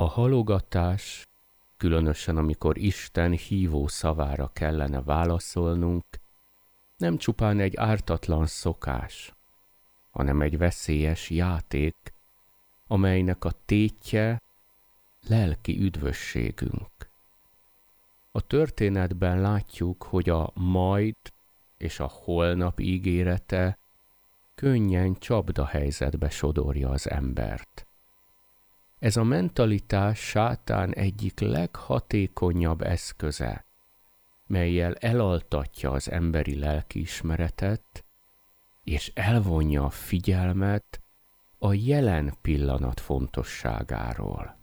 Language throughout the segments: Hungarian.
A halogatás, különösen amikor Isten hívó szavára kellene válaszolnunk, nem csupán egy ártatlan szokás, hanem egy veszélyes játék, amelynek a tétje lelki üdvösségünk. A történetben látjuk, hogy a majd és a holnap ígérete könnyen csapdahelyzetbe sodorja az embert. Ez a mentalitás sátán egyik leghatékonyabb eszköze, mellyel elaltatja az emberi lelkiismeretet, és elvonja a figyelmet a jelen pillanat fontosságáról.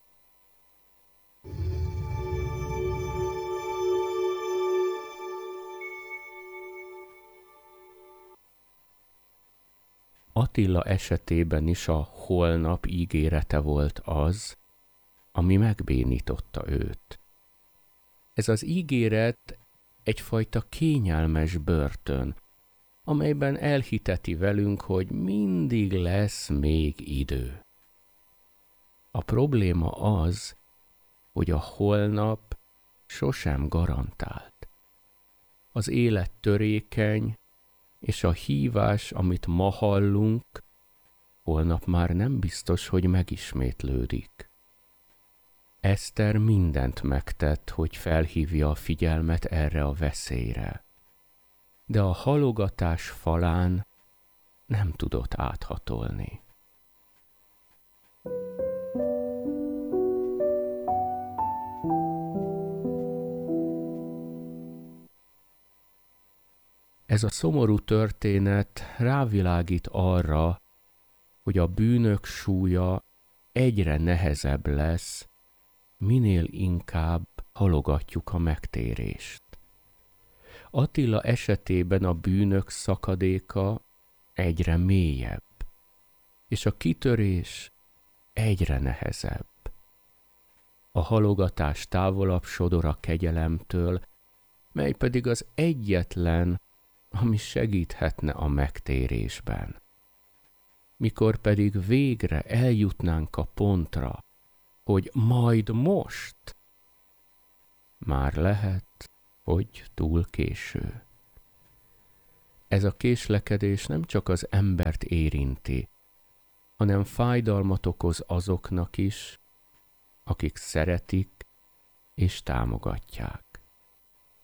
Attila esetében is a holnap ígérete volt az, ami megbénította őt. Ez az ígéret egyfajta kényelmes börtön, amelyben elhiteti velünk, hogy mindig lesz még idő. A probléma az, hogy a holnap sosem garantált. Az élet törékeny, és a hívás, amit ma hallunk, holnap már nem biztos, hogy megismétlődik. Eszter mindent megtett, hogy felhívja a figyelmet erre a veszélyre, de a halogatás falán nem tudott áthatolni. Ez a szomorú történet rávilágít arra, hogy a bűnök súlya egyre nehezebb lesz, minél inkább halogatjuk a megtérést. Attila esetében a bűnök szakadéka egyre mélyebb, és a kitörés egyre nehezebb. A halogatás távolabb sodor a kegyelemtől, mely pedig az egyetlen, ami segíthetne a megtérésben. Mikor pedig végre eljutnánk a pontra, hogy majd most, már lehet, hogy túl késő. Ez a késlekedés nem csak az embert érinti, hanem fájdalmat okoz azoknak is, akik szeretik és támogatják.